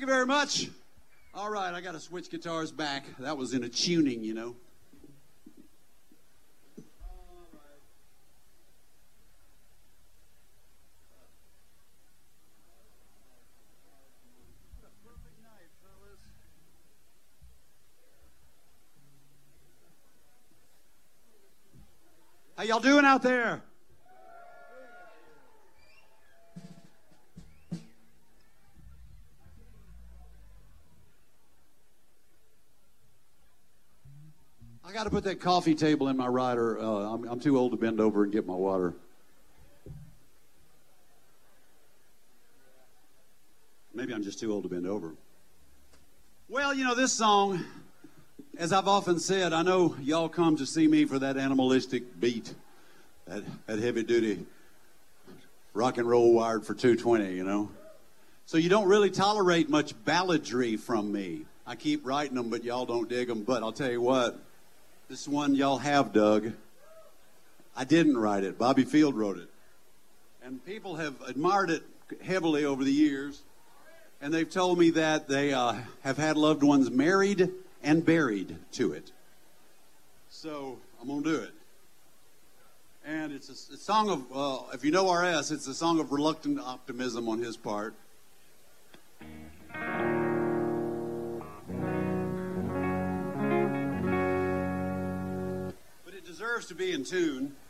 you very much. All right, I got to switch guitars back. That was in a tuning, you know. How y'all doing out there? I got to put that coffee table in my rider. I'm too old to bend over and get my water. Maybe I'm just too old to bend over. Well, you know, this song, as I've often said, I know y'all come to see me for that animalistic beat, that heavy-duty rock and roll wired for 220, you know. So you don't really tolerate much balladry from me. I keep writing them, but y'all don't dig them. But I'll tell you what, this one y'all have dug. I didn't write it. Bobby Field wrote it. And people have admired it heavily over the years. And they've told me that they have had loved ones married and buried to it. So I'm going to do it. And it's a song of, if you know R.S., it's a song of reluctant optimism on his part. But it deserves to be in tune.